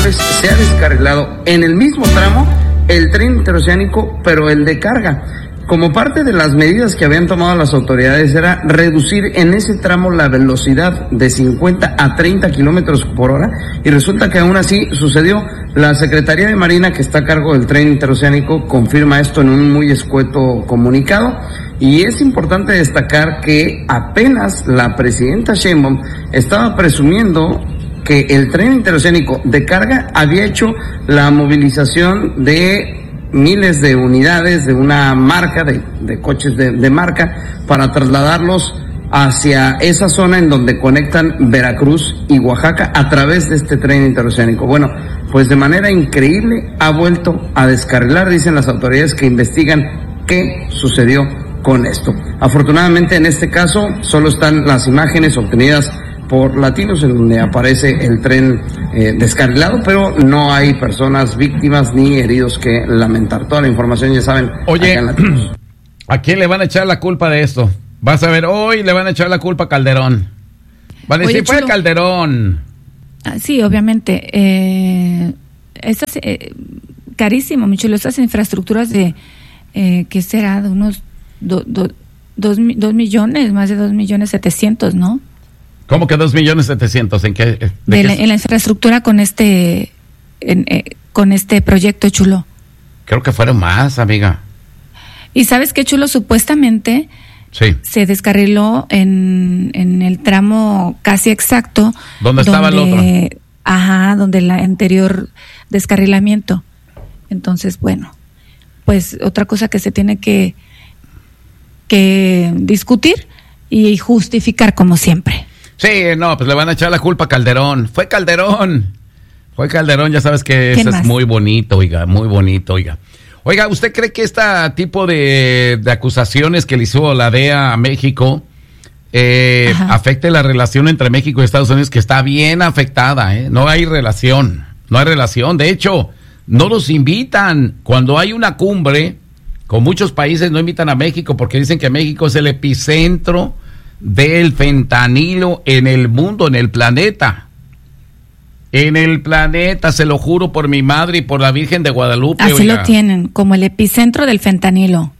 vez se ha descarrilado en el mismo tramo el tren interoceánico, pero el de carga. Como parte de las medidas que habían tomado las autoridades era reducir en ese tramo la velocidad de 50 a 30 kilómetros por hora, y resulta que aún así sucedió. La Secretaría de Marina, que está a cargo del tren interoceánico, confirma esto en un muy escueto comunicado, y es importante destacar que apenas la presidenta Sheinbaum estaba presumiendo que el tren interoceánico de carga había hecho la movilización de miles de unidades de una marca, de coches de marca, para trasladarlos hacia esa zona en donde conectan Veracruz y Oaxaca a través de este tren interoceánico. Bueno, pues de manera increíble ha vuelto a descarrilar, dicen las autoridades que investigan qué sucedió con esto. Afortunadamente en este caso solo están las imágenes obtenidas por Latinos, en donde aparece el tren descarrilado, pero no hay personas víctimas ni heridos que lamentar. Toda la información, ya saben. Oye, ¿a quién le van a echar la culpa de esto? Vas a ver, hoy le van a echar la culpa a Calderón. Van a decir, fue Calderón. Sí, obviamente. Carísimo, mi chulo, estas infraestructuras de, ¿qué será? De unos 2 millones, más de 2.700.000, ¿no? ¿Cómo que 2.700.000? ¿En qué? En la infraestructura con este proyecto, chulo. Creo que fueron más, amiga. Y ¿sabes qué, chulo? Supuestamente sí, se descarriló en el tramo casi exacto. ¿Dónde estaba el otro? Ajá, donde el anterior descarrilamiento. Entonces, bueno, pues otra cosa que se tiene que discutir y justificar como siempre. Sí, no, pues le van a echar la culpa a Calderón. Fue Calderón, ya sabes que eso es muy bonito, oiga, muy bonito, oiga. Oiga, ¿usted cree que este tipo de acusaciones que le hizo la DEA a México afecte la relación entre México y Estados Unidos, que está bien afectada, ¿eh? No hay relación. De hecho, no los invitan. Cuando hay una cumbre con muchos países, no invitan a México porque dicen que México es el epicentro del fentanilo en el mundo, en el planeta. Se lo juro por mi madre y por la Virgen de Guadalupe. Así oiga. Lo tienen, como el epicentro del fentanilo.